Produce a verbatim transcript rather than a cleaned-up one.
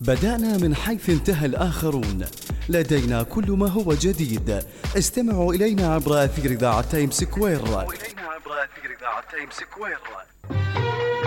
بدأنا من حيث انتهى الآخرون، لدينا كل ما هو جديد. استمعوا إلينا عبر أثير إذاعة تايم سكوير.